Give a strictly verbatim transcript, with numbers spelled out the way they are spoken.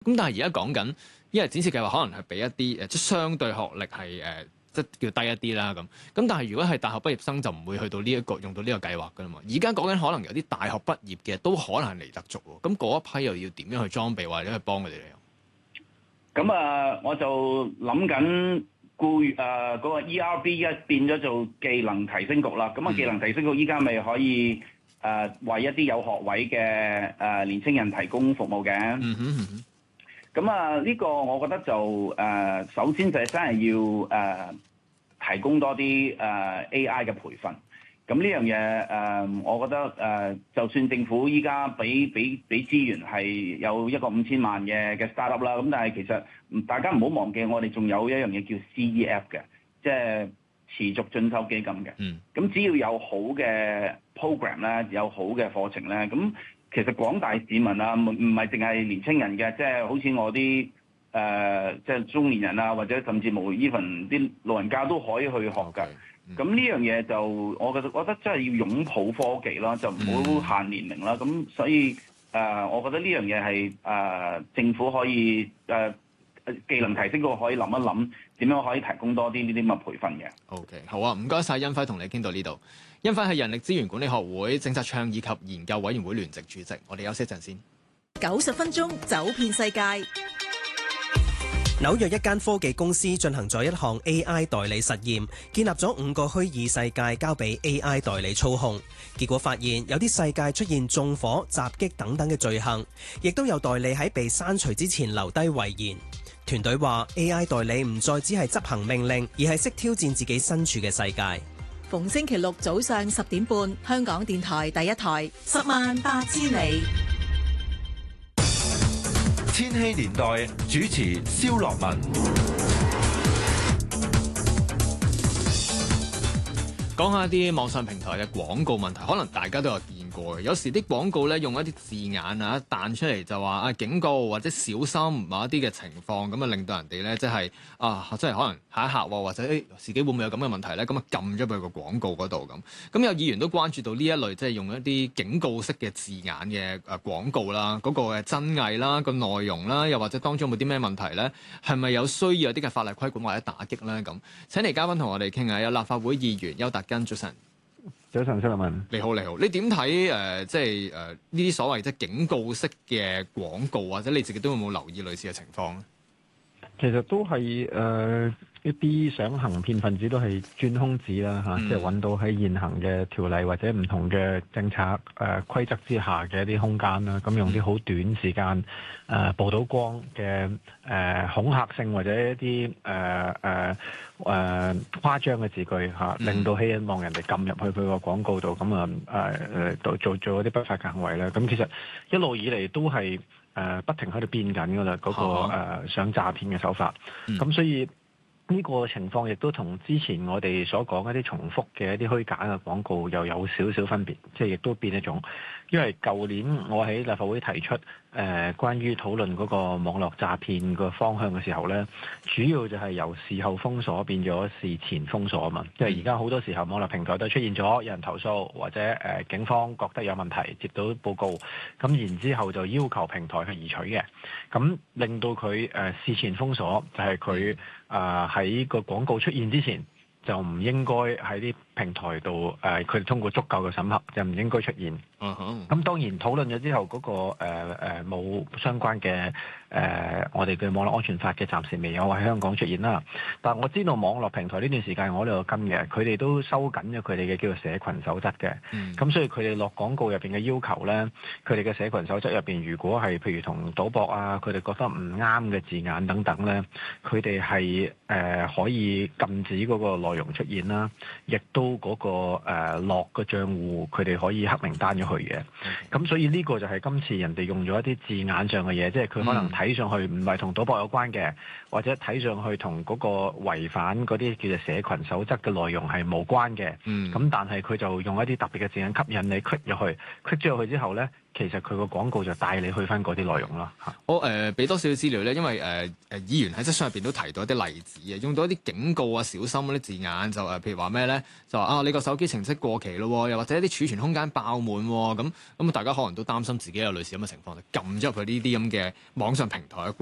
咁但係而家講緊，因為展示計劃可能係俾一啲誒，即係相對學歷係誒，即係叫低一啲啦咁。咁但係如果係大學畢業生就唔會去到呢、這、一個用到呢個計劃噶啦嘛。而家講緊可能有啲大學畢業嘅都可能係嚟得族喎。咁嗰一批又要點樣去裝備或者去幫佢哋咧？ 咁啊，我就諗緊僱誒嗰個 E R B 一變咗做技能提升局啦。咁啊，技能提升局依家咪可以誒、呃、為一啲有學位嘅誒、呃、年青人提供服務嘅。 嗯哼嗯哼。 咁啊，呢個我覺得就誒、呃，首先就係真係要誒、呃、提供多啲誒、呃、A I 嘅培訓。咁呢樣嘢誒，我覺得誒、呃，就算政府依家俾俾俾資源係有一個五千萬嘅嘅 startup 啦，咁但係其實大家唔好忘記，我哋仲有一樣嘢叫 C E F 嘅，即係持續進修基金嘅。嗯。咁只要有好嘅 program 咧，有好嘅課程咧，咁其實廣大市民啊，唔唔係淨係年青人嘅，即係好似我啲誒、呃，即係中年人啊，或者甚至無 even 啲老人家都可以去學㗎。咁呢樣嘢就我覺得覺得真係要擁抱科技啦，就唔好限年齡啦。咁、嗯、所以誒、呃，我覺得呢樣嘢係誒政府可以誒、呃、技能提升嗰個可以諗一諗點樣可以提供多啲呢啲咁嘅培訓嘅。 OK， 好啊，唔該晒，殷暉同你傾到呢度。殷暉係人力資源管理學會政策倡議及研究委員會聯席主席。我哋休息一陣先。 九十分鐘走遍世界。 紐約一間科技公司進行咗一項 A I 代理實驗，建立咗五個虛擬世界交俾 A I 代理操控。結果發現有啲世界出現縱火、襲擊等等嘅罪行，亦都有代理喺被刪除之前留低遺言。團隊話 A I 代理唔再只係執行命令，而係識挑戰自己身處嘅世界。 逢星期六早上十點半，香港電台第一台，十萬八千里。 千禧年代主持蕭樂文。 講下啲網上平台嘅廣告問題，可能大家都有見過嘅。有時啲廣告咧用一啲字眼啊彈出嚟就話啊警告或者小心某一啲嘅情況，咁啊令到人哋咧即係啊即係可能下一刻或者誒自己會唔會有咁嘅問題咧？咁啊撳咗去個廣告嗰度咁。咁有議員都關注到呢一類即係用一啲警告式嘅字眼嘅誒廣告啦，嗰個嘅真偽啦、個內容啦，又或者當中有冇啲咩問題咧？係咪有需要有啲嘅法例規管或者打擊咧？咁請嚟嘉賓同我哋傾下，有立法會議員邱達根。早晨， 早晨，蕭立文， 你好，你好，你點睇誒？即係誒呢啲所謂即係警告式嘅廣告，或者你自己都有冇留意類似嘅情況咧？ 其實都係誒、呃、一啲想行騙分子都係鑽空子啦嚇，即係揾到喺現行嘅條例或者唔同嘅政策誒、呃、規則之下嘅一啲空間啦，咁用啲好短時間誒曝到光嘅誒、呃、恐嚇性或者一啲誒誒誒誇張嘅字句嚇、啊，令到希望人哋撳入去佢個廣告度，咁啊誒誒做做一啲不法行為咧。咁其實一路以嚟都係。誒、呃、不停喺度變緊㗎啦，嗰、那個、呃、想詐騙嘅手法，咁、嗯、所以呢個情況亦都同之前我哋所講一啲重複嘅一啲虛假嘅廣告又有少少分別，即係亦都變一種。因為舊年我喺立法會提出誒、呃、關於討論嗰個網絡詐騙個方向嘅時候咧，主要就係由事後封鎖變咗事前封鎖啊嘛。即係而家好多時候網絡平台都出現咗有人投訴，或者誒、呃、警方覺得有問題，接到報告，咁然之後就要求平台去移除嘅，咁令到佢誒、呃、事前封鎖，就係佢啊喺個廣告出現之前就唔應該喺啲平台度誒，佢、呃、通過足夠嘅審核就唔應該出現。咁、uh-huh. 當然討論咗之後，嗰、那個誒冇、呃、相關嘅誒、呃，我哋嘅網絡安全法嘅暫時未有喺香港出現啦。但我知道網絡平台呢段時間我都有跟嘅，佢哋都收緊咗佢哋嘅叫做社群守則嘅。咁、mm. 所以佢哋落廣告入邊嘅要求咧，佢哋嘅社群守則入邊，如果係譬如同賭博啊，佢哋覺得唔啱嘅字眼等等咧，佢哋係誒可以禁止嗰個內容出現啦，亦都嗰、那個誒、呃、落嘅賬戶，佢哋可以黑名單咗去嘅。咁、okay. 所以呢個就係今次人哋用咗一啲字眼上嘅嘢，即係佢可能睇上去唔係同賭博有關嘅，或者睇上去同嗰個違反嗰啲叫做社群守則嘅內容係無關嘅。咁、mm. 但係佢就用一啲特別嘅字眼吸引你 click 入去 click 咗入去之後呢， 其實佢個廣告就帶你去翻嗰啲內容啦嚇。 我誒俾多少少資料咧，因為誒誒、呃、議員喺質詢入邊都提到一啲例子嘅，用到一啲警告啊、小心嗰啲字眼，就誒、呃、譬如話咩咧，就話啊你個手機程式過期咯，又或者一啲儲存空間爆滿咁，咁大家可能都擔心自己有類似咁嘅情況，就撳咗入去呢啲咁嘅網上平台嘅。